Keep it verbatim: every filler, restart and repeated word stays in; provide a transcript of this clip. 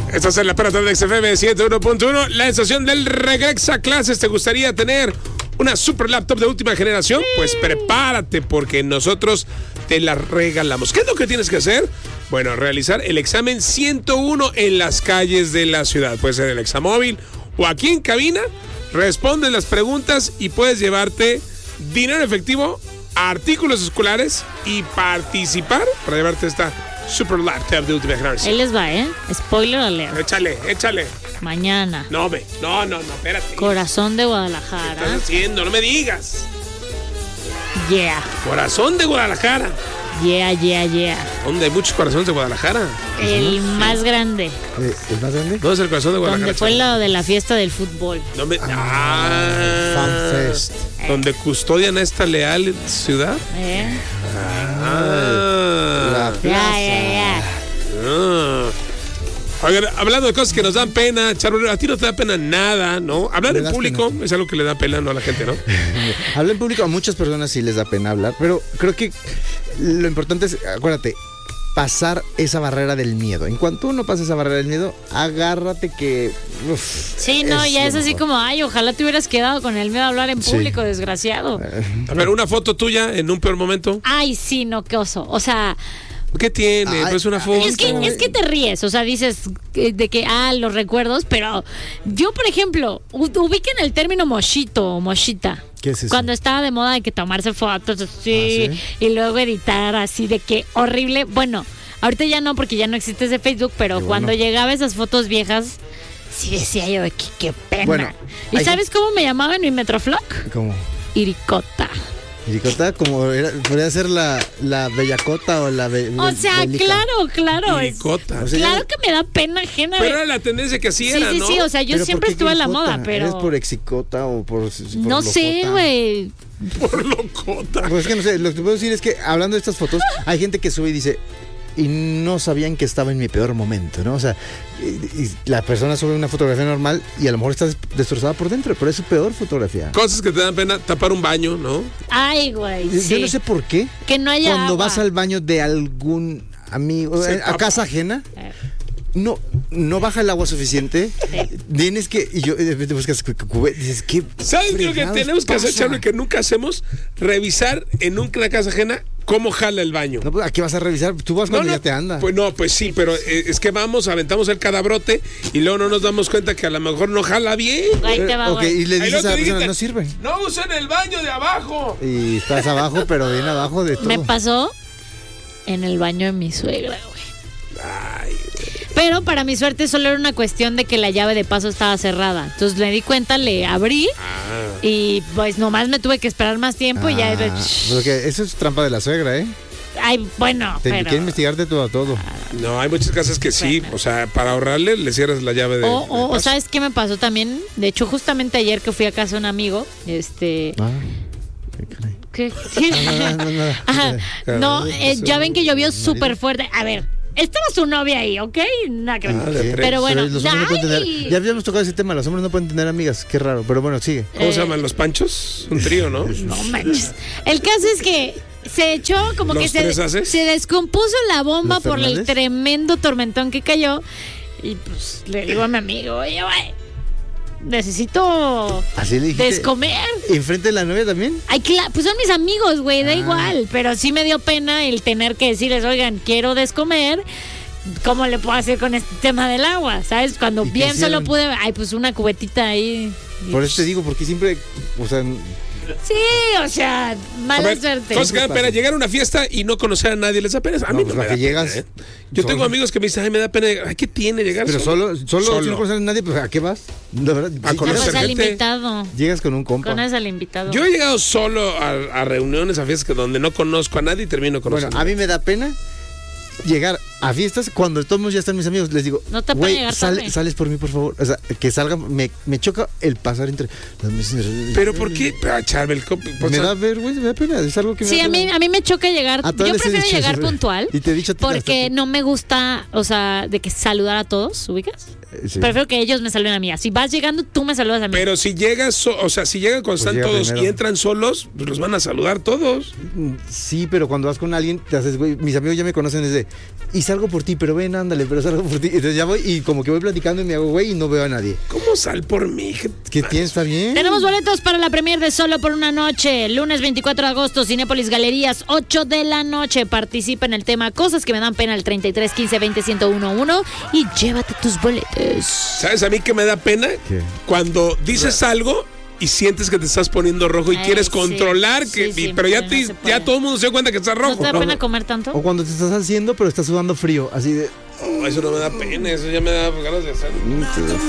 Estás en la pelota de X F M ciento uno punto uno, la estación del Regresa Clases. ¿Te gustaría tener una super laptop de última generación? Pues prepárate, porque nosotros te la regalamos. ¿Qué es lo que tienes que hacer? Bueno, realizar el examen ciento uno en las calles de la ciudad. Puede ser el examóvil o aquí en cabina. Respondes las preguntas y puedes llevarte dinero efectivo, artículos escolares y participar para llevarte esta super laptop de última generación. Ahí les va, ¿eh? Spoiler alert. Échale, échale. Mañana. No, ve. No, no, no, espérate. Corazón de ¿Qué Guadalajara. estás haciendo? No me digas. Yeah. Corazón de Guadalajara. Yeah, yeah, yeah. ¿Dónde hay muchos corazones de Guadalajara? El más grande. Eh, ¿El más grande? ¿Dónde es el corazón de Guadalajara? Donde fue lo de la fiesta del fútbol. ¿Dónde? Ah, FanFest. ¿Donde custodian a esta leal ciudad? ¿Eh? Ah. La Ya, plaza. ya, ya. Ah. Oigan, hablando de cosas que nos dan pena, Charo, a ti no te da pena nada, ¿no? Hablar Me en das público pena. es algo que le da pena, ¿no? A la gente, ¿no? Hablar en público a muchas personas sí les da pena hablar, pero creo que lo importante es, acuérdate, pasar esa barrera del miedo. En cuanto uno pasa esa barrera del miedo, agárrate que... Uf, Sí, no, ya lo es así mejor. como, ay, ojalá te hubieras quedado con el miedo a hablar en Sí. público, desgraciado. A ver, una foto tuya en un peor momento. Ay, sí, no, qué oso. O sea, ¿Qué tiene? Ay, Pues una ay, foto. es que, es que te ríes, o sea, dices que- de que, ah, los recuerdos, pero yo, por ejemplo, u- ubiquen el término mochito o mochita. ¿Qué es eso? Cuando estaba de moda de que tomarse fotos así, Ah, ¿sí? y luego editar así de que horrible. Bueno, ahorita ya no, porque ya no existe ese Facebook, pero Qué cuando bueno. llegaba esas fotos viejas, sí decía yo de que qué pena. Bueno, ¿Y hay sabes cómo me llamaban en mi Metroflock? Como... Iricota. Iricota, como era, podría ser la, la bellacota o la... Be, O sea, belica. claro, claro. es- Iricota. O sea, Claro ya- que me da pena ajena. Pero era la tendencia que así Sí, era, sí, ¿no? sí, o sea, yo ¿Pero siempre por qué estuve a la Iricota? moda, pero... ¿Eres por exicota o por, por No sé, locota? güey. Por locota. Pues es que no sé, lo que puedo decir es que hablando de estas fotos, hay gente que sube y dice, y no sabían que estaba en mi peor momento, ¿no? O sea, y, y la persona sube una fotografía normal y a lo mejor está des- destrozada por dentro, pero es su peor fotografía. Cosas que te dan pena, tapar un baño, ¿no? Ay, güey, Yo sí. no sé por qué. Que no haya Cuando agua. vas al baño de algún amigo, Se eh, a tapa. casa ajena, Eh. no, no baja el agua suficiente. Tienes que, y yo, y de repente buscas cu- cu- dices, ¿qué ¿Sabes lo que fregados tenemos que hacer, pasa? Charlie, que nunca hacemos? Revisar en una casa ajena cómo jala el baño. No, pues, ¿a qué vas a revisar? Tú vas cuando ya te anda. Pues no, pues sí, pero eh, es que vamos, aventamos el cadabrote y luego no nos damos cuenta que a lo mejor no jala bien. Ahí te va, Ok, güey. y le Ahí dices luego a la te persona, dicen, no sirve. No usen el baño de abajo. Y estás abajo, pero bien abajo de todo. Me pasó en el baño de mi suegra, güey. Ay, Pero para mi suerte solo era una cuestión de que la llave de paso estaba cerrada. Entonces me di cuenta, le abrí ah. y pues nomás me tuve que esperar más tiempo y ya... Ah, porque eso es trampa de la suegra, ¿eh? Ay, bueno, Te pero... quiere investigarte todo a todo. No, hay muchas casas que sí, o sea, para ahorrarle le cierras la llave de... O, o, de o paso. ¿sabes qué me pasó también? De hecho, justamente ayer que fui a casa de un amigo, este... Ah, qué caray. ¿Qué? No, no, no, no. Ajá. No, Caray, eh, pasó. ya ven que llovió súper fuerte. A ver, estaba su novia ahí, ¿ok? Nada que ver. Ah, de tres. Pero bueno, los hombres no pueden tener, ay. ya habíamos tocado ese tema, los hombres no pueden tener amigas, qué raro, pero bueno, sigue. ¿Cómo eh, se llaman los panchos? Un trío, ¿no? No manches. El caso es que se echó como ¿Los que se, tres haces? se descompuso la bomba ¿Los por el Fernández? tremendo tormentón que cayó. Y pues le digo a mi amigo, oye, güey, necesito Así le dijiste. descomer. ¿Enfrente de la novia también? Ay, cla- pues son mis amigos, güey, da Ah. igual. Pero sí me dio pena el tener que decirles, oigan, quiero descomer. ¿Cómo le puedo hacer con este tema del agua? ¿Sabes? Cuando ¿Y qué bien solo hicieron? pude, ay, pues una cubetita ahí. Y Por eso te digo, porque siempre, o sea, Sí, o sea, A mala ver, suerte. cosas que dan pena, llegar a una fiesta y no conocer a nadie, ¿les da pena? A No, mí pues no me la da que llegas pena, ¿eh? Yo tengo solo. amigos que me dicen, ay, me da pena. Ay, ¿qué tiene llegar pero solo, solo, Solo. si no conoces a nadie, pues ¿a qué vas? La verdad, A si conocer Conoces llegas, al gente. invitado. llegas con un compa. Conoces al invitado. Yo he llegado solo a, a reuniones, a fiestas que donde no conozco a nadie y termino Bueno, conociendo. a mí me da pena llegar a fiestas cuando todos ya están mis amigos. Les digo, No te puede güey, llegar sal- tarde. sales por mí, por favor. O sea, que salgan, me, me choca el pasar entre las mesas. Pero ¿por qué? Ah, Charbel, ¿cómo- Me da vergüenza, me da pena. Es algo que me Sí, da a mí, pena. a mí me choca llegar. A Yo todas les he prefiero dicho llegar eso. puntual. Y te he dicho a ti Porque hasta- no me gusta, o sea, de que saludar a todos, ¿ubicas? Eh, sí. Prefiero que ellos me saluden a mí. Si vas llegando, tú me saludas a mí. Pero si llegas, so- o sea, si llegan cuando Pues están llega todos primero. y entran solos, pues los van a saludar todos. Sí, pero cuando vas con alguien, te haces, güey. Mis amigos ya me conocen desde. Y salgo por ti, pero ven, ándale, pero salgo por ti. Entonces ya voy y como que voy platicando y me hago güey y no veo a nadie. ¿Cómo sal por mí? ¿Qué, ¿Qué tienes? ¿Está bien? Tenemos boletos para la premier de Solo por una noche, lunes veinticuatro de agosto, Cinépolis Galerías, ocho de la noche. Participa en el tema Cosas que me dan pena, el treinta y tres quince veinte ciento uno y llévate tus boletos. ¿Sabes a mí qué me da pena? ¿Qué? Cuando dices algo y sientes que te estás poniendo rojo y Ay, quieres sí, controlar, sí, que, sí, y- pero ya, no te- se puede. ya todo el mundo se da cuenta que estás ¿No rojo. te da No, pena no. comer tanto? O cuando te estás haciendo, pero estás sudando frío, así de... Oh, eso no me da pena, eso ya me da ganas de hacer.